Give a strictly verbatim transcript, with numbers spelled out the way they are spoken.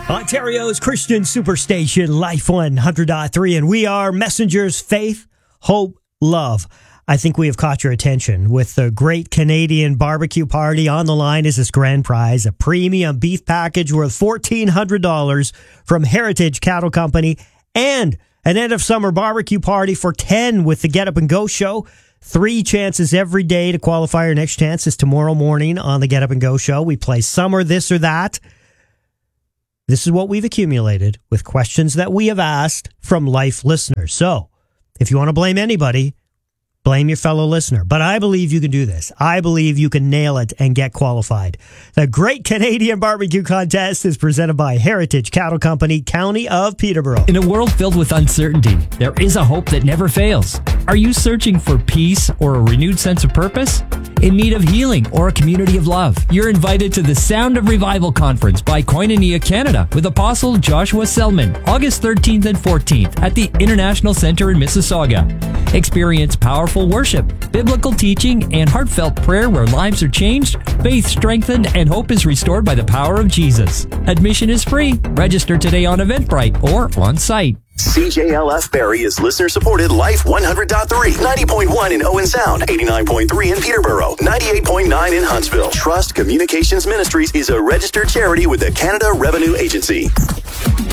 Ontario's Christian Superstation, Life one hundred point three, and we are messengers, faith, hope, love. I think we have caught your attention with the Great Canadian Barbecue Party. On the line is this grand prize, a premium beef package worth fourteen hundred dollars from Heritage Cattle Company, and an end of summer barbecue party for ten with the Get Up and Go show. Three chances every day to qualify. Your next chance is tomorrow morning on the Get Up and Go show. We play Summer This or That. This is what we've accumulated with questions that we have asked from life listeners. So, if you want to blame anybody, blame your fellow listener. But I believe you can do this. I believe you can nail it and get qualified. The Great Canadian Barbecue Contest is presented by Heritage Cattle Company, County of Peterborough. In a world filled with uncertainty, there is a hope that never fails. Are you searching for peace or a renewed sense of purpose? In need of healing or a community of love? You're invited to the Sound of Revival Conference by Koinonia Canada with Apostle Joshua Selman, August thirteenth and fourteenth at the International Centre in Mississauga. Experience powerful worship, biblical teaching, and heartfelt prayer where lives are changed, faith strengthened, and hope is restored by the power of Jesus. Admission is free. Register today on Eventbrite or on site. C J L F Barrie is listener-supported Life one hundred point three, ninety point one in Owen Sound, eighty-nine point three in Peterborough, ninety-eight point nine in Huntsville. Trust Communications Ministries is a registered charity with the Canada Revenue Agency.